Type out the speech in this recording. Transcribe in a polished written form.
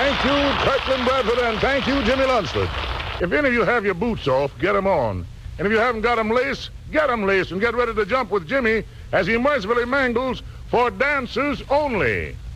Thank you, Kirkland Bradford, and thank you, Jimmy Lunsford. If any of you have your boots off, get them on. And if you haven't got them laced, get them laced and get ready to jump with Jimmy as he mercifully mangles for dancers only.